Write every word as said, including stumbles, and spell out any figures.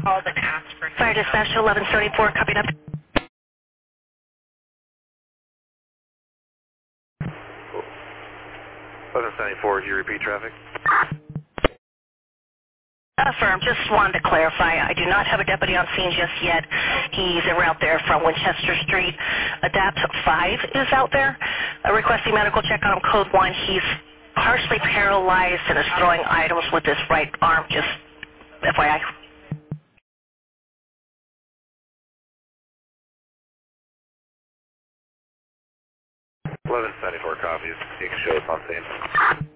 called and asked for... Fire dispatch to eleven seventy-four, copied up. eleven seventy-four, do you repeat traffic? Affirm, just wanted to clarify, I do not have a deputy on scene just yet. He's en route there from Winchester Street. Adapt five is out there, uh, requesting medical check on him, code one. He's partially paralyzed and is throwing items with his right arm, just F Y I. eleven seventy-four copies. You can show us on scene.